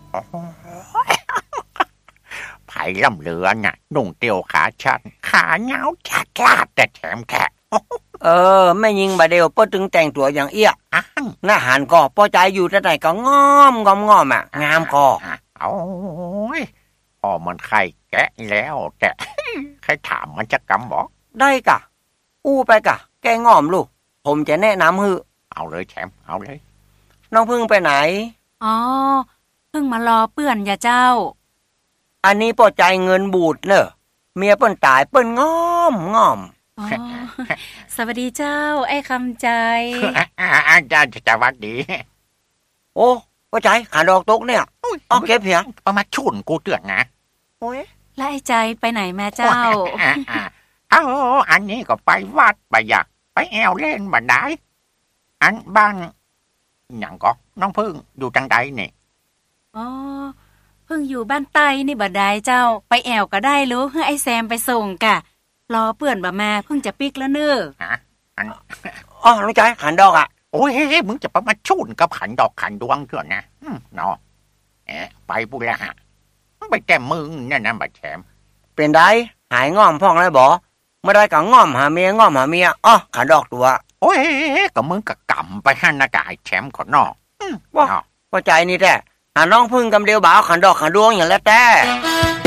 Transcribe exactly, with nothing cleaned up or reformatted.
ไผ่ล่ำเหลือน่ะนุ่งเตียวขาชันขาเงาจัดลาดแต่แถมแค่เออแม่ยิงบาเดียวป้อถึงแต่งตัวอย่างเอี้ยอ้างหน้าหันก็ป้อใจอยู่แต่ไหนก็ง้อมงอมงอมอ่ะงามคอเอาพอมันไข่แกะแล้วแต่ใครถามมันจะกำบอกได้กะอู้ไปกะแกง้อมลูกผมจะแนะนำฮือเอาเลยแชมป์เอาเลยน้องพึ่งไปไหนอ๋อเพิ่งมารอเปื่อนอย่าเจ้าอันนี้ป้อใจเงินบูดเนอะเมียเปิ้นตายเปิ้นง้อมง้อมอ๋อสวัสดีเจ้าไอ้คำใจอาจารย์จะวัดดีโอ้ป้อใจขาดอกตกเนี่ยอ๋อเก็บเพียเอามาชุนกูเตือนนะโอ้ยแล้วไอ้ใจไปไหนแม่เจ้าเอาอันนี้ก็ไปวัดไปอยากไปแอวเล่นบันไดอันบ้านอย่างก็น้องพึ่งอยู่จังใดนี่อ๋อพึ่งอยู่บ้านใต้นี่บ่ได้เจ้าไปแอวก็ได้รู้ให้ไอ้แซมไปส่งกะรอเปื่อนบ่มาเพิ่งจะปิกแล้วเน้อฮะอันอ๋อน้องใจขันดอกอ่ะโอ้ยมึงจะไปมาชุนกับขันดอกขันดวงเถอะนะเนาะเอ๊ะไปบุรีฮะไปแก้มึงเนี่ยนะบัดแชมเป็นได้หายง้อมพ่องแล้วบ่ไม่ได้ก็ง้อมหาเมียง้อมหาเมียอ๋อขันดอกตัวโอ้ยก็มึงก็กำไปหันหน้ากายแชมก่อนเนาะว่าพอใจนี่แท้หาน้องพึ่งกำเดียวบ่าวขันดอกขันดวงอย่างแล้วแต่